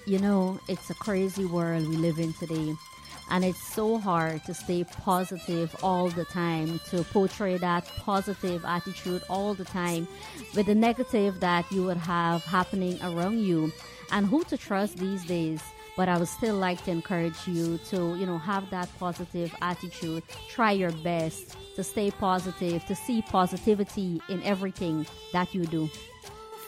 You know, it's a crazy world we live in today. And it's so hard to stay positive all the time, to portray that positive attitude all the time with the negative that you would have happening around you. And who to trust these days? But I would still like to encourage you to, have that positive attitude. Try your best to stay positive, to see positivity in everything that you do.